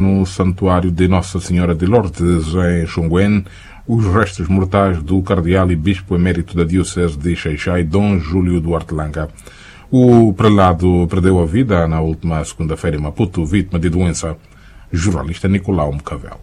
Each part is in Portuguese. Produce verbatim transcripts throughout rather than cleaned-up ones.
No santuário de Nossa Senhora de Lourdes, em Xonguene, os restos mortais do cardeal e bispo emérito da Diocese de Xai-Xai, Dom Júlio Duarte Langa. O prelado perdeu a vida na última segunda-feira em Maputo, vítima de doença. Jornalista Nicolau Mcavel.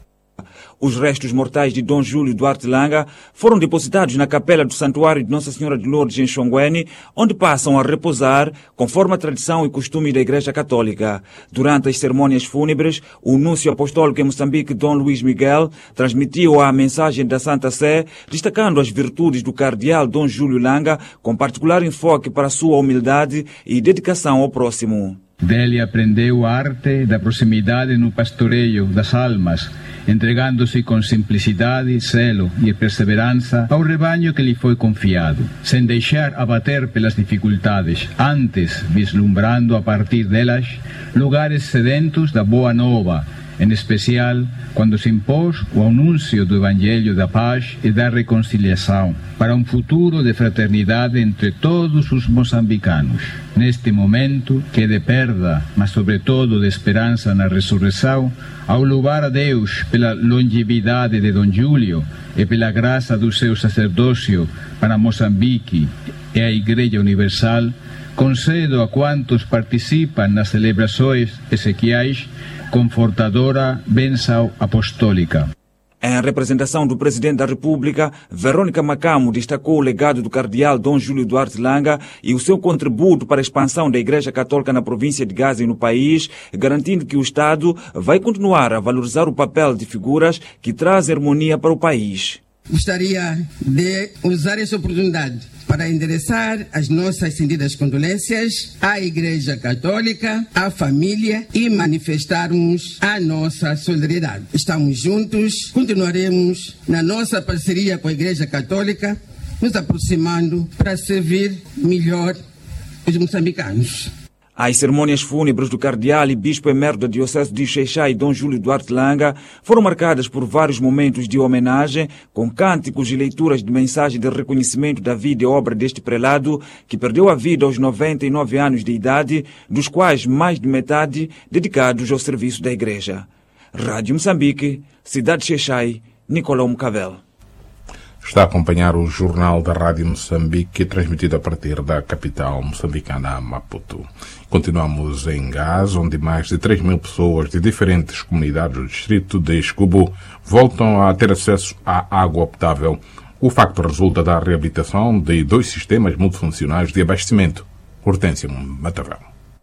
Os restos mortais de Dom Júlio Duarte Langa foram depositados na capela do Santuário de Nossa Senhora de Lourdes, em Xonguene, onde passam a repousar, conforme a tradição e costume da Igreja Católica. Durante as cerimônias fúnebres, o núncio apostólico em Moçambique, Dom Luís Miguel, transmitiu a mensagem da Santa Sé, destacando as virtudes do cardeal Dom Júlio Langa, com particular enfoque para a sua humildade e dedicação ao próximo. Dele aprendeu a arte da proximidade no pastoreio das almas, entregando-se com simplicidade, zelo e perseverança ao rebanho que lhe foi confiado, sem deixar abater pelas dificuldades, antes vislumbrando a partir delas lugares sedentos da boa nova, em especial quando se impôs o anúncio do Evangelho da paz e da reconciliação, para um futuro de fraternidade entre todos os moçambicanos. Neste momento, que é de perda, mas sobretudo de esperança na ressurreição, ao louvar a Deus pela longevidade de Dom Júlio e pela graça do seu sacerdócio para Moçambique e a Igreja Universal, concedo a quantos participam nas celebrações exequiais confortadora bênção apostólica. Em representação do Presidente da República, Verônica Macamo destacou o legado do cardeal Dom Júlio Duarte Langa e o seu contributo para a expansão da Igreja Católica na província de Gaza e no país, garantindo que o Estado vai continuar a valorizar o papel de figuras que trazem harmonia para o país. Gostaria de usar essa oportunidade para endereçar as nossas sentidas condolências à Igreja Católica, à família e manifestarmos a nossa solidariedade. Estamos juntos, continuaremos na nossa parceria com a Igreja Católica, nos aproximando para servir melhor os moçambicanos. As cerimônias fúnebres do cardeal e bispo emérito da Diocese de Xai-Xai, Dom Júlio Duarte Langa, foram marcadas por vários momentos de homenagem, com cânticos e leituras de mensagem de reconhecimento da vida e obra deste prelado, que perdeu a vida aos noventa e nove anos de idade, dos quais mais de metade dedicados ao serviço da Igreja. Rádio Moçambique, Cidade de Xai-Xai, Nicolau Mcavel. Está a acompanhar o Jornal da Rádio Moçambique, transmitido a partir da capital moçambicana, Maputo. Continuamos em Gaza, onde mais de três mil pessoas de diferentes comunidades do distrito de Escubo voltam a ter acesso à água potável. O facto resulta da reabilitação de dois sistemas multifuncionais de abastecimento. Hortência Matavel.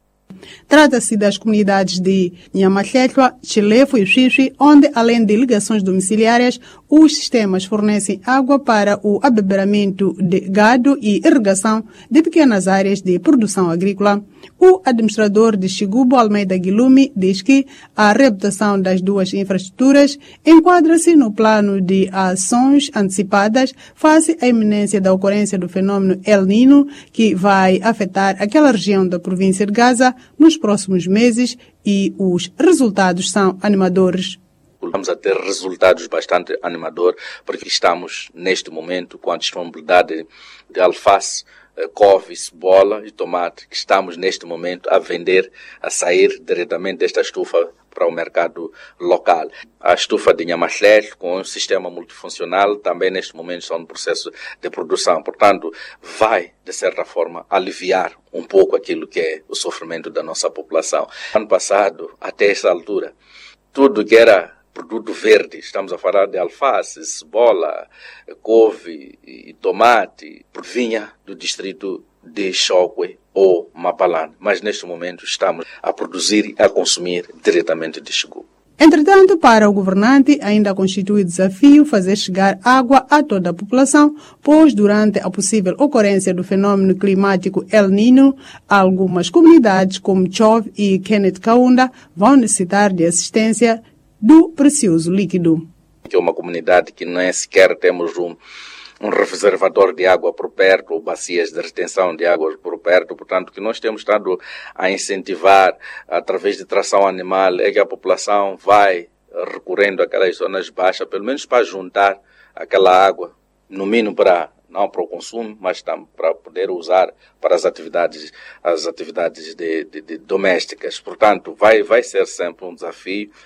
Trata-se das comunidades de Nhamatletwa, Chilefo e Xixi, onde, além de ligações domiciliárias, os sistemas fornecem água para o abeberamento de gado e irrigação de pequenas áreas de produção agrícola. O administrador de Xigubo, Almeida Guilumi, diz que a reabilitação das duas infraestruturas enquadra-se no plano de ações antecipadas face à iminência da ocorrência do fenômeno El Nino, que vai afetar aquela região da província de Gaza nos próximos meses, e os resultados são animadores. Vamos a ter resultados bastante animadores, porque estamos neste momento com a disponibilidade de alface, couve, cebola e tomate, que estamos neste momento a vender, a sair diretamente desta estufa para o mercado local. A estufa de Nhamatlet, com um sistema multifuncional, também neste momento está no processo de produção. Portanto, vai, de certa forma, aliviar um pouco aquilo que é o sofrimento da nossa população. Ano passado, até esta altura, tudo que era produto verde, estamos a falar de alface, cebola, couve e tomate, vinha do distrito de Xokwe ou Mapalane, mas neste momento estamos a produzir e a consumir diretamente de Xigubo. Entretanto, para o governante, ainda constitui desafio fazer chegar água a toda a população, pois durante a possível ocorrência do fenômeno climático El Nino, algumas comunidades como Chove e Kenneth Kaunda vão necessitar de assistência do precioso líquido. É uma comunidade que nem sequer temos um, um reservatório de água por perto, ou bacias de retenção de água por perto, portanto, que nós temos estado a incentivar, através de tração animal, é que a população vai recorrendo àquelas zonas baixas, pelo menos para juntar aquela água, no mínimo para não para o consumo, mas também para poder usar para as atividades, as atividades de, de, de domésticas. Portanto, vai, vai ser sempre um desafio.